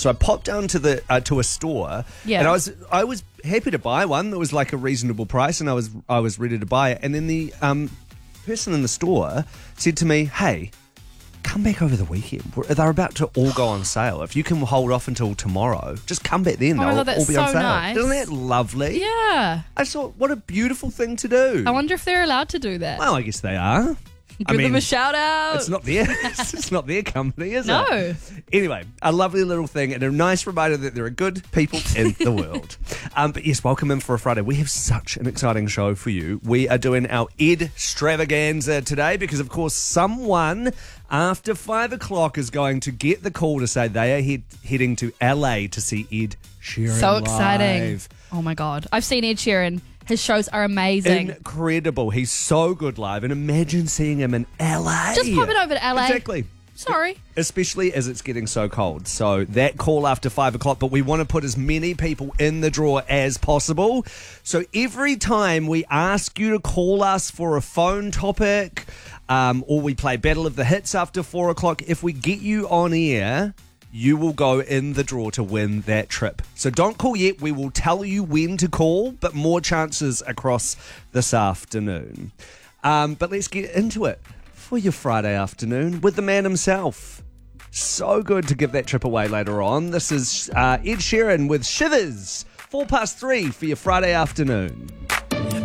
So I popped down to a store, and I was happy to buy one that was like a reasonable price, and I was ready to buy it. And then the person in the store said to me, "Hey, come back over the weekend. They're about to all go on sale. If you can hold off until tomorrow, just come back then. They'll all be so on sale." nice. Isn't that lovely? Yeah. I just thought, what a beautiful thing to do. I wonder if they're allowed to do that. Well, I guess they are. Give them a shout out. It's not their it's not their company, is it? No. Anyway, a lovely little thing and a nice reminder that there are good people in the world. But yes, welcome in for a Friday. We have such an exciting show for you. We are doing our Ed Extravaganza today because, of course, someone after 5 o'clock is going to get the call to say they are heading to LA to see Ed Sheeran So exciting. live. Oh, my God. I've seen Ed Sheeran. His shows are amazing. Incredible. He's so good live. And imagine seeing him in LA. Just pop it over to LA. Exactly. Sorry. Especially as it's getting so cold. So that call after 5 o'clock, but we want to put as many people in the draw as possible. So every time we ask you to call us for a phone topic, or we play Battle of the Hits after 4 o'clock, if we get you on air, you will go in the draw to win that trip. So don't call yet. We will tell you when to call, but more chances across this afternoon. But let's get into it for your Friday afternoon with the man himself. So good to give that trip away later on. This is Ed Sheeran with Shivers. 3:04 for your Friday afternoon.